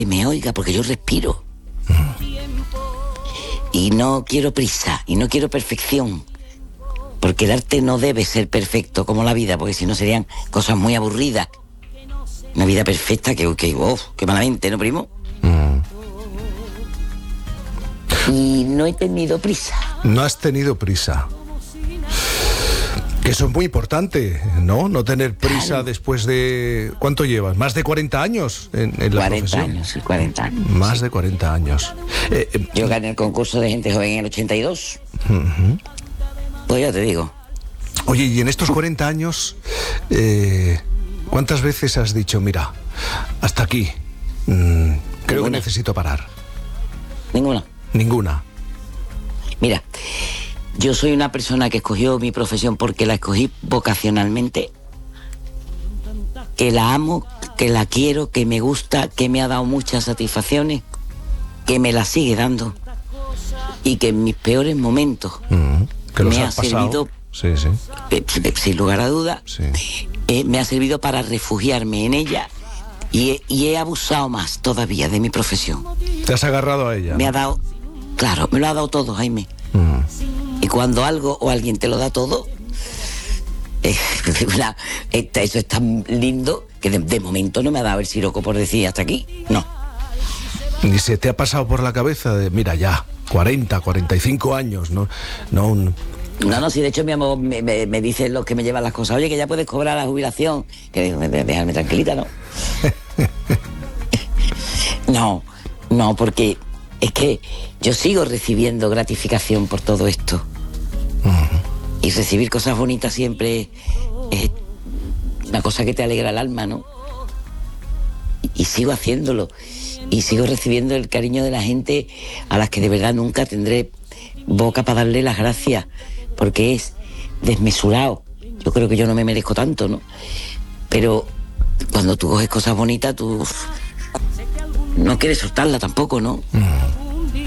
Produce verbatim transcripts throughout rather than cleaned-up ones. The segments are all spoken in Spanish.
me oiga, porque yo respiro. Mm. Y no quiero prisa, y no quiero perfección. Porque el arte no debe ser perfecto como la vida, porque si no serían cosas muy aburridas. Una vida perfecta que, que, oh, que malamente, ¿no, primo? Mm. Y no he tenido prisa. No has tenido prisa. Que eso es muy importante, ¿no? No tener prisa, claro. Después de... ¿Cuánto llevas? ¿Más de cuarenta años en, en la cuarenta profesión? años, sí, cuarenta años. Más sí. de cuarenta años. Eh, eh, Yo gané el concurso de gente joven en el ochenta y dos. Uh-huh. Pues ya te digo. Oye, y en estos cuarenta años, eh, ¿cuántas veces has dicho, mira, hasta aquí, mmm, creo Ninguna. que necesito parar? Ninguna. Ninguna. Mira, yo soy una persona que escogió mi profesión porque la escogí vocacionalmente, que la amo, que la quiero, que me gusta, que me ha dado muchas satisfacciones, que me la sigue dando y que en mis peores momentos mm, que me ha servido, sí, sí. Eh, sin lugar a dudas, sí. eh, me ha servido para refugiarme en ella y he, y he abusado más todavía de mi profesión. ¿Te has agarrado a ella? Me ¿no? ha dado, claro, me lo ha dado todo, Jaime. Mm. Y cuando algo o alguien te lo da todo, eh, una, esta, eso es tan lindo que de, de momento no me ha dado el siroco por decir hasta aquí, no. Ni se te ha pasado por la cabeza de, mira ya, cuarenta, cuarenta y cinco años, ¿no? No, un... no, no, si de hecho mi amor me, me, me dicen los que me llevan las cosas, oye, que ya puedes cobrar la jubilación, que dejarme tranquilita, ¿no? No, no, porque es que yo sigo recibiendo gratificación por todo esto. Uh-huh. Y recibir cosas bonitas siempre es una cosa que te alegra el alma, ¿no? Y, y sigo haciéndolo. Y sigo recibiendo el cariño de la gente a las que de verdad nunca tendré boca para darle las gracias, porque es desmesurado. Yo creo que yo no me merezco tanto, ¿no? Pero cuando tú coges cosas bonitas, tú no quieres soltarla tampoco, ¿no? Uh-huh.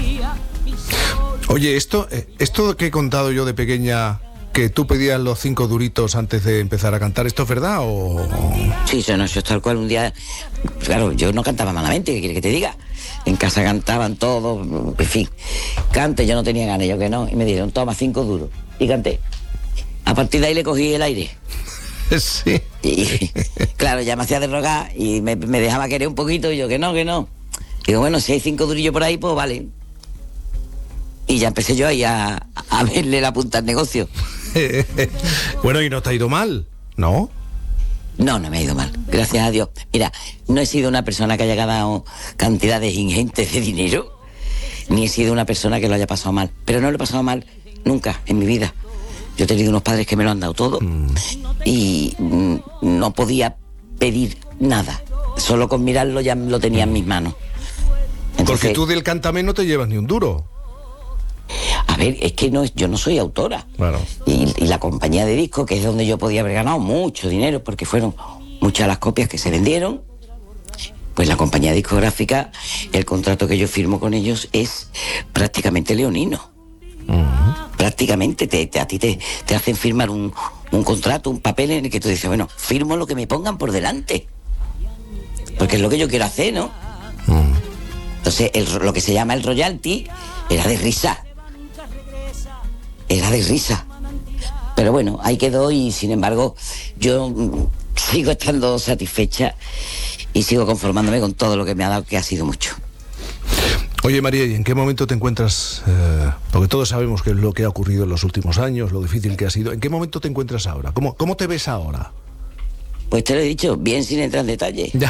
Oye, esto, esto que he contado yo de pequeña, que tú pedías los cinco duritos antes de empezar a cantar, ¿esto es verdad o...? Sí, eso no, eso es tal cual. Un día, claro, yo no cantaba malamente, ¿qué quieres que te diga? En casa cantaban todos, en fin. Cante, yo no tenía ganas, yo que no. Y me dijeron, toma, cinco duros. Y canté. A partir de ahí le cogí el aire. Sí. Y claro, ya me hacía de rogar y me, me dejaba querer un poquito y yo que no, que no. Y digo, bueno, si hay cinco durillos por ahí, pues vale. Y ya empecé yo ahí a, a verle la punta al negocio. Bueno, ¿y no te ha ido mal? ¿No? No, no me ha ido mal, gracias a Dios. Mira, no he sido una persona que haya ganado cantidades ingentes de dinero, ni he sido una persona que lo haya pasado mal. Pero no lo he pasado mal nunca en mi vida. Yo he tenido unos padres que me lo han dado todo mm. y mm, no podía pedir nada. Solo con mirarlo ya lo tenía en mis manos. Entonces, porque tú del cántame no te llevas ni un duro. A ver, es que no, yo no soy autora. Claro. Y, y la compañía de discos, que es donde yo podía haber ganado mucho dinero, porque fueron muchas las copias que se vendieron, pues la compañía discográfica, el contrato que yo firmo con ellos es prácticamente leonino. Uh-huh. Prácticamente te, te, a ti te, te hacen firmar un, un contrato, un papel en el que tú dices, bueno, firmo lo que me pongan por delante, porque es lo que yo quiero hacer, ¿no? Uh-huh. Entonces, el, lo que se llama el royalty era de risa. Era de risa. Pero bueno, ahí quedó y sin embargo yo mm, sigo estando satisfecha y sigo conformándome con todo lo que me ha dado, que ha sido mucho. Oye, María, ¿y en qué momento te encuentras? Eh, porque todos sabemos qué es lo que ha ocurrido en los últimos años, lo difícil que ha sido. ¿En qué momento te encuentras ahora? ¿Cómo, cómo te ves ahora? Pues te lo he dicho, bien sin entrar en detalle. Ya.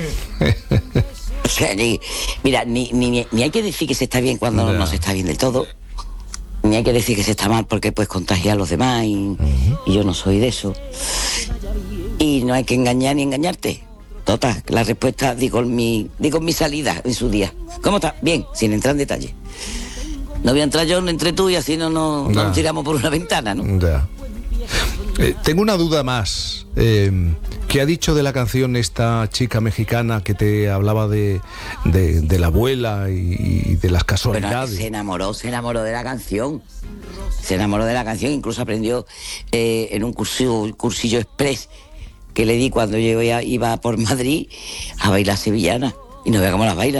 O sea, ni, mira, ni, ni, ni hay que decir que se está bien cuando no, no se está bien del todo, ni hay que decir que se está mal porque puedes contagiar a los demás y, uh-huh. y yo no soy de eso. Y no hay que engañar ni engañarte. Total, la respuesta digo en mi, digo en mi salida en su día. ¿Cómo está? Bien, sin entrar en detalle. No voy a entrar yo, no entre tú y así no, no, no nos tiramos por una ventana, ¿no? Ya. Eh, tengo una duda más. Eh, ¿Qué ha dicho de la canción esta chica mexicana que te hablaba de, de, de la abuela y, y de las casualidades? Bueno, se enamoró, se enamoró de la canción. Se enamoró de la canción, incluso aprendió eh, en un cursillo, cursillo express que le di cuando yo iba, iba por Madrid a bailar sevillana. Y no vea cómo las baila.